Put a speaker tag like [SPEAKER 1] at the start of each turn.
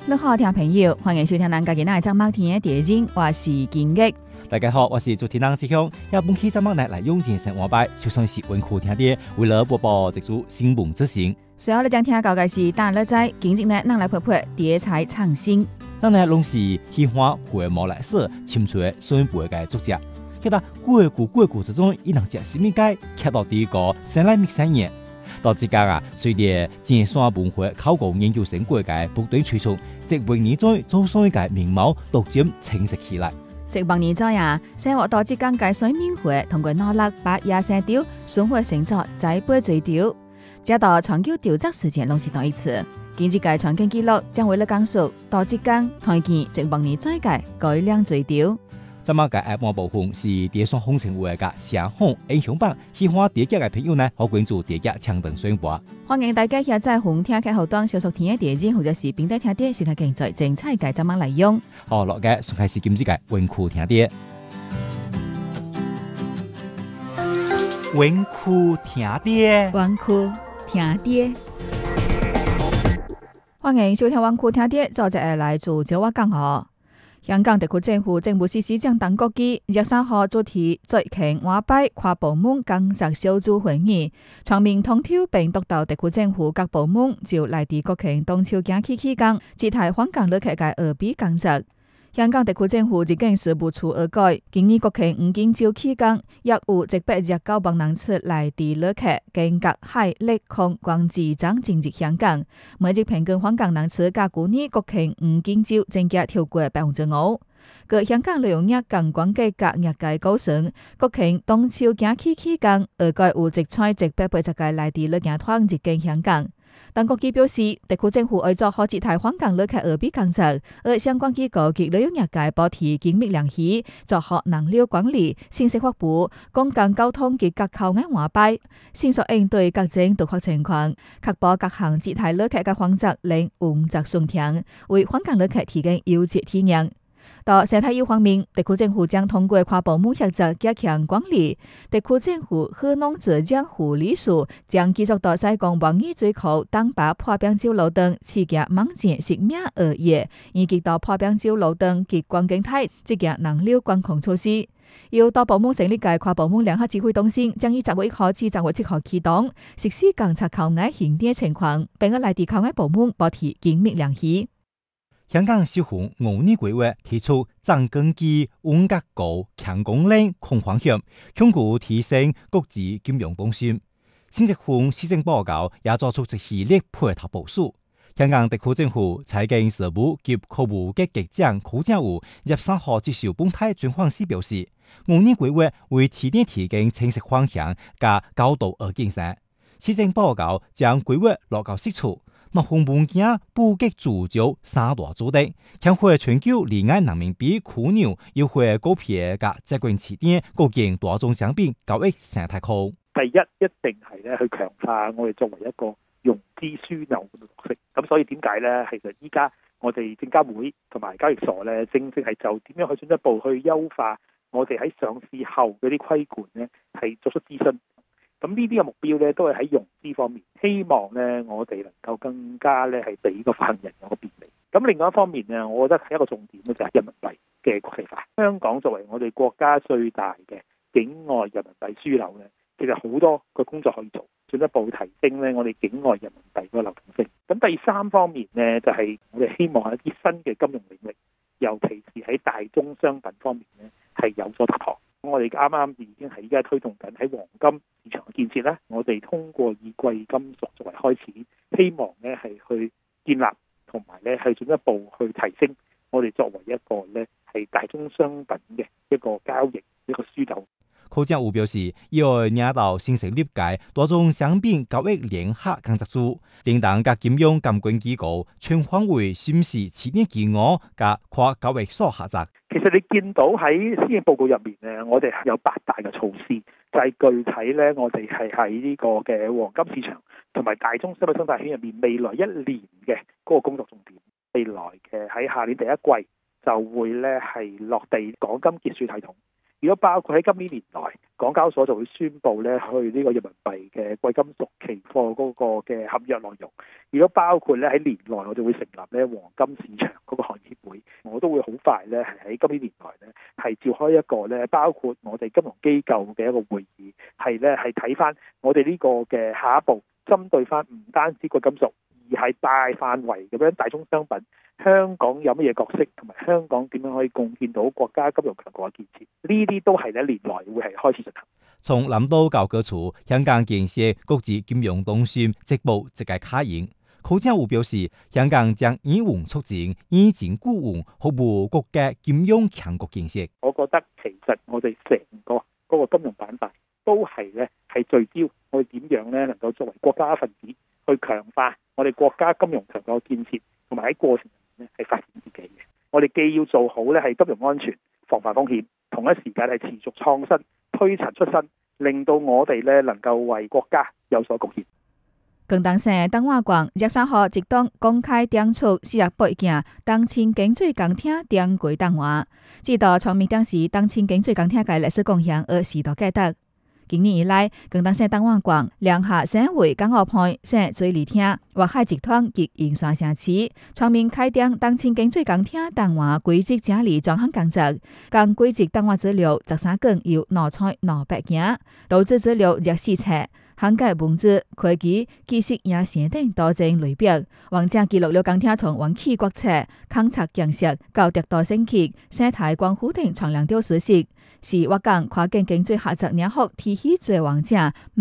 [SPEAKER 1] 你好，聽朋友，歡迎收聽咱家己那節目天嘅電影，我是金玉。
[SPEAKER 2] 大家好，我是主持人志雄。也本期節目來用精神活擺，就算是溫酷聽啲，為了播報這組新聞之行。
[SPEAKER 1] 隨後你將聽到嘅是大樂仔，今日呢，咱來陪陪題材創新。
[SPEAKER 2] 咱呢攏是喜歡回毛來說，深錘宣背嘅作者。其實過古之中，伊能食什麼雞，吃到第一個生來未生嘢。到這家啊，隨着尖山文化考古研究成果嘅不斷推出，即為你在做上嘅面貌逐漸清晰起來。
[SPEAKER 1] 即幫你在啊，生活到這間嘅水面會通過努力把野生雕轉化成作栽培水雕，直到長久雕琢時間攏是同一次。今日嘅傳景記錄將為你講述到這間團建即幫你在嘅改良水雕。
[SPEAKER 2] 這麼嘅一部分是電商風情會嘅聲紅影響版，喜歡電劇嘅朋友呢，可關注電劇搶登宣播。
[SPEAKER 1] 歡迎大家下載紅聽劇後端小熟聽嘅電影，或者是並帶聽啲，收聽更多精彩嘅節目內容。
[SPEAKER 2] 好，落嘅從開始今日嘅溫酷聽啲，溫酷聽啲，
[SPEAKER 1] 溫酷聽啲。歡迎收聽溫酷聽啲，作者係來自趙華江河。香港特區政府政務司司長鄧國基23號主持最近華拜跨部門工作小組會議，全面通挑並督導特區政府各部門就來自國慶中秋假期期間節台訪港旅客嘅二比工作。香港特區政府入境事務處二改，今年國慶黃金週期間，約有129萬人次來自旅客經各海陸空關機站進入香港，每日平均訪港人次較去年國慶黃金週增加超過5%。據香港旅遊業監管局甲業界估算，國慶中秋假期期間，二改有180個來自旅行團入境香港。鄧國基表示，特區政府為做好節台訪港旅客二比工作，而相關機構及旅遊業界保持緊密聯繫，做好人流管理、信息發布、公共交通及各口岸華拜，迅速應對各種突發情況，確保各項節台旅客嘅訪客能穩紮順暢，為訪港旅客提供優質體驗。到生態優方面，特區政府將通過跨部門合作加強管理。特區政府河農浙江護理署將繼續到西貢灣魚水庫等把破冰洲路段刺激猛禽食命而業，以及到破冰洲路段及觀景台積極人流管控措施。要多部門成立嘅跨部門聯合指揮中心，將於10月1號至10月7號啟動，實施監察口岸行電情況，並與內地口岸部門保持緊密聯繫。
[SPEAKER 2] 香港小紅5年規劃提出增根基穩格高強功能控方向，鞏固提升國際金融中心。新一份施政報告也作出一系列配套部署。香港特區政府財經事務及庫務局局長許正宇23號接受本台專訪時表示，5年規劃為試點提供清晰方向加高度而謹慎。施政報告將規劃落到實處。那紅本件布局主軸三大主題，強化全球離岸人民幣樞紐，優化股票嘅接管試點，構建大宗商品交易生態圈。
[SPEAKER 3] 第一定係咧去強化我哋作為一個融資樞紐嘅角色。咁所以點解咧？其實依家我哋證監會同埋交易所咧，正係就點樣去進一步去優化我哋喺上市後嗰啲規管咧，係作出諮詢。咁呢啲嘅目標咧，都係喺融資方面，希望咧我哋能夠更加咧係俾個發行人有個便利。咁另外一方面咧，我覺得係一個重點咧，就係人民幣嘅國際化。香港作為我哋國家最大嘅境外人民幣樞紐咧，其實好多個工作可以做，進一步提升咧我哋境外人民幣個流動性。咁第三方面咧，就係我哋希望喺一啲新嘅金融領域，尤其是喺大宗商品方面咧，係有所突破。我哋啱啱已經係依家推動緊喺黃金市場嘅建設咧，我哋通過以貴金屬作為開始，希望咧係去建立同埋咧係進一步去提升我哋作為一個咧係大宗商品嘅一個交易一個樞紐。
[SPEAKER 2] 許正宇表示，要引導新成立嘅多種商品交易聯合工作組，令等各金融監管機構全方位審視試點基礎及跨交易所合作。
[SPEAKER 3] 其實你見到喺施政報告入面咧，我哋有8大嘅措施，就係具體咧，我哋係喺呢個嘅黃金市場同埋大宗商品生態圈入面，未來1年嘅嗰個工作重點。未來嘅喺下年第一季就會咧係落地港金結算系統。如果包括喺今年年內港交所就會宣布咧去呢個人民幣嘅貴金屬期貨嗰個嘅合約內容，如果包括咧喺年內我哋會成立咧黃金市場嗰個行業會，我都會好快咧係喺今年年內咧係召開一個咧包括我哋金融機構嘅一個會議，係咧係睇翻我哋呢個嘅下一步，針對翻唔單止貴金屬，而係大範圍咁樣大宗商品，香港有乜嘢角色，同埋香港點樣可以貢獻到國家金融強國嘅建設，呢啲都係咧年內會係開始進行。
[SPEAKER 2] 從南到教科處，香港建設國際金融中心職務直接卡應。許正宇表示，香港將以穩促進、以穩固穩，服務國家金融強國建設。
[SPEAKER 3] 我覺得其實我哋成個嗰個金融板塊都係咧係聚焦我哋點樣咧能夠作為國家一份子去強化我哋國家金融強國嘅建設，同埋喺過程入面咧係發展自己嘅。我哋既要做好咧係金融安全、防範風險，同一時間係持續創新、推陳出新，令到我哋咧能夠為國家有所貢獻。
[SPEAKER 1] 廣東省黨外國23號一黨公開點出4月8日當青經濟工廳點歸黨外，指導創民黨是當青經濟工廳嘅歷史貢獻而時代價值。今年以來，廣東省黨外國聯合省委港澳辦、省水利廳、淮海集團及營山城市全面開展當青經濟工廳黨外軌跡整理專項工作，將軌跡黨外資料13卷由腦採腦白件，投資資料24冊，涵蓋文字、會計、技術、影像等多種類別，完整記錄了工廳從灣區國策、勘測建設到特大升級、生態關護等長亮調事實，是我港跨境經濟合作兩國體系最完整、